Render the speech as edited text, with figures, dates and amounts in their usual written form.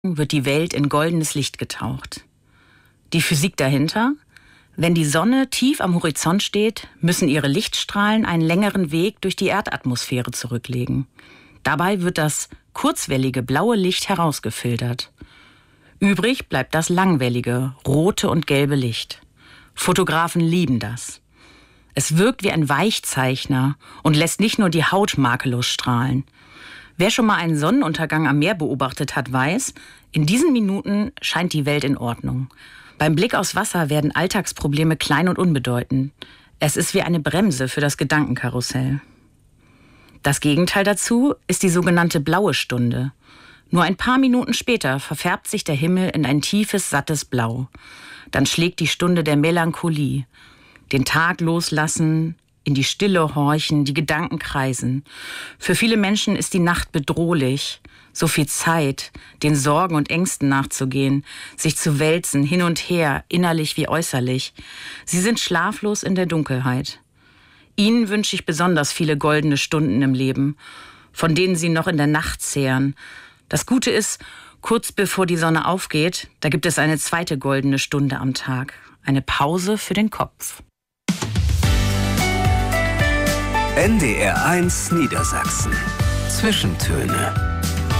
wird die Welt in goldenes Licht getaucht. Die Physik dahinter? Wenn die Sonne tief am Horizont steht, müssen ihre Lichtstrahlen einen längeren Weg durch die Erdatmosphäre zurücklegen. Dabei wird das kurzwellige blaue Licht herausgefiltert. Übrig bleibt das langwellige, rote und gelbe Licht. Fotografen lieben das. Es wirkt wie ein Weichzeichner und lässt nicht nur die Haut makellos strahlen. Wer schon mal einen Sonnenuntergang am Meer beobachtet hat, weiß, in diesen Minuten scheint die Welt in Ordnung. Beim Blick aufs Wasser werden Alltagsprobleme klein und unbedeutend. Es ist wie eine Bremse für das Gedankenkarussell. Das Gegenteil dazu ist die sogenannte blaue Stunde. Nur ein paar Minuten später verfärbt sich der Himmel in ein tiefes, sattes Blau. Dann schlägt die Stunde der Melancholie. Den Tag loslassen, in die Stille horchen, die Gedanken kreisen. Für viele Menschen ist die Nacht bedrohlich. So viel Zeit, den Sorgen und Ängsten nachzugehen, sich zu wälzen, hin und her, innerlich wie äußerlich. Sie sind schlaflos in der Dunkelheit. Ihnen wünsche ich besonders viele goldene Stunden im Leben, von denen Sie noch in der Nacht zehren. Das Gute ist, kurz bevor die Sonne aufgeht, da gibt es eine zweite goldene Stunde am Tag. Eine Pause für den Kopf. NDR 1 Niedersachsen. Zwischentöne.